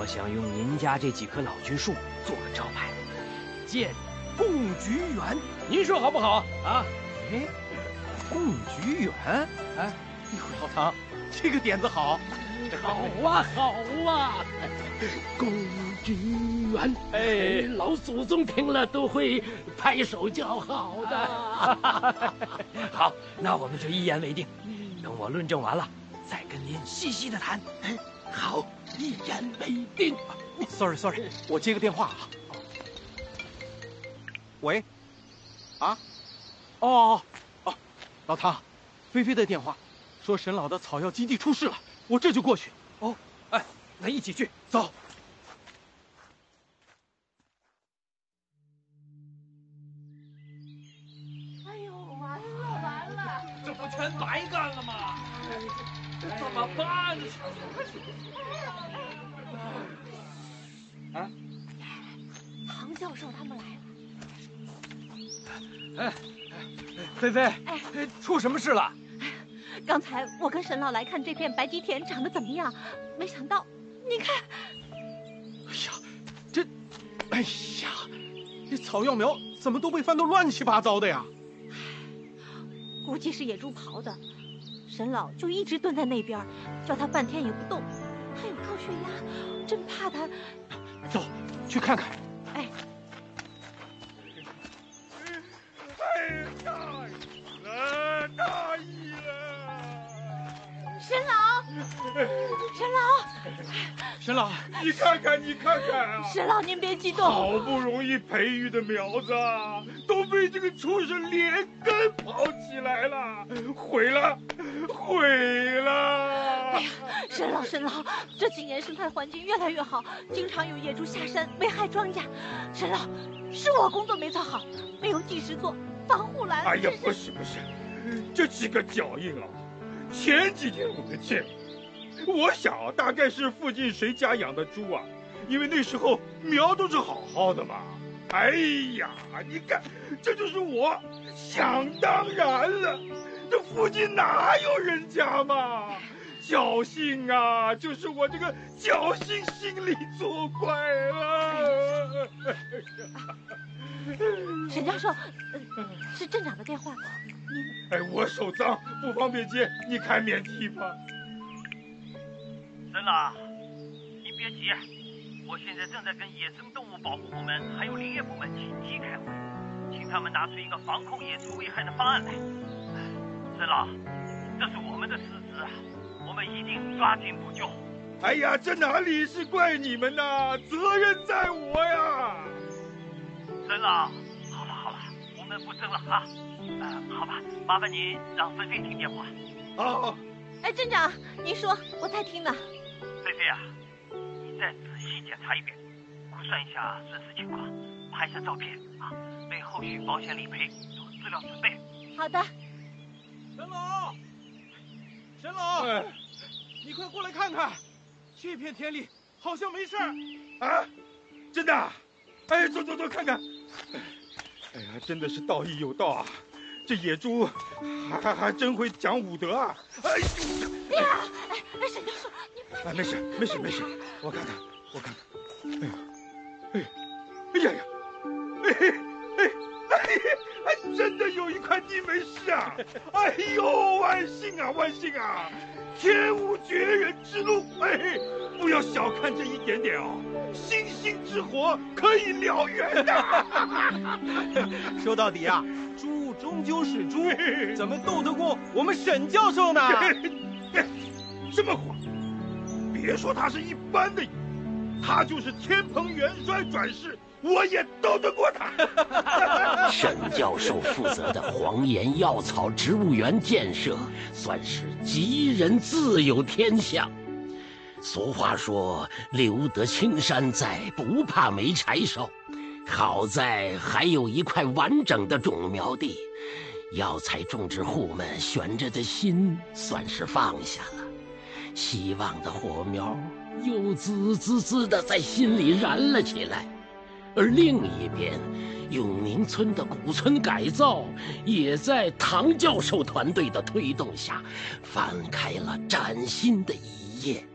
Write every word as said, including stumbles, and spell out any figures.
我想用您家这几棵老橘树做个招牌，建贡菊园，您说好不好啊？哎，贡菊园，哎， 哟，老唐，这个点子好。 好啊，好啊！贡菊园，哎，老祖宗听了都会拍手叫好的。 好，那我们就一言为定。等我论证完了，再跟您细细的谈。 好，一言为定。 Sorry Sorry， 我接个电话啊。喂，啊，哦哦哦，老唐，菲菲的电话，说沈老的草药基地出事了，我这就过去。 哦，哎，那一起去， 走。 哎呦，完了完了， 这不全白干了吗？怎么办？ 啊，唐教授他们来哎， 了。 菲菲， 哎， 出什么事了？ 刚才我跟沈老来看这片白吉田长得怎么样，没想到，你看， 哎呀，这，哎呀，这草药苗怎么都被翻得乱七八糟的呀？ 估计是野猪刨的。沈老就一直蹲在那边，叫他半天也不动。他有高血压，真怕他。 走，去看看。 哎。 哎，大意了，大意了！ 沈老，沈老， 沈老， 你看看，你看看啊！ 沈老，您别激动。 好不容易培育的苗子啊，都被这个畜生连根刨起来了，毁了，毁了！ 哎呀，沈老，沈老，这几年生态环境越来越好，经常有野猪下山危害庄稼。沈老，是我工作没做好，没有及时做防护栏。 哎呀，不是不是，这几个脚印啊！前几天我们见过，我想啊，大概是附近谁家养的猪啊，因为那时候苗都是好好的嘛。哎呀，你看，这就是我想当然了，这附近哪有人家嘛？侥幸啊，就是我这个侥幸心理作怪了。 沈教授，呃，是镇长的电话，您…… 哎，我手脏，不方便接，你开免提吧。 沈老，你别急，我现在正在跟野生动物保护部门还有林业部门紧急开会，请他们拿出一个防控野猪危害的方案来。沈老，这是我们的失职啊，我们一定抓紧补救。 哎呀，这哪里是怪你们呐，责任在我呀。 沈老，好了好了，我们不争了哈。呃，好吧，麻烦您让菲菲听电话。 好。 哎，镇长，您说，我在听呢。 菲菲啊，你再仔细检查一遍，估算一下损失情况，拍下照片啊，为后续保险理赔做资料准备。 好的。 沈老，沈老，哎，你快过来看看，这片田里好像没事儿啊！真的？哎，走走走，看看。哎呀，真的是道义有道啊！这野猪还还还真会讲武德啊！哎呦！ 哎呀，哎哎，沈教授，你哎，没事没事没事，我看看我看看。哎呀，哎，哎呀呀，哎哎哎哎，真的有一块地没事啊！哎呦，万幸啊万幸啊！天无绝人之路，哎，不要小看这一点点哦。星星之火可以燎原的。 说到底啊，猪终究是猪，怎么斗得过我们沈教授呢？ 什么话？别说他是一般的，他就是天蓬元帅转世，我也斗得过他。 沈教授负责的黄岩药草植物园建设，算是吉人自有天相。俗话说，留得青山在，不怕没柴烧。好在还有一块完整的种苗地，药材种植户们悬着的心算是放下了，希望的火苗又滋滋滋的在心里燃了起来。而另一边，永宁村的古村改造也在唐教授团队的推动下，翻开了崭新的一页。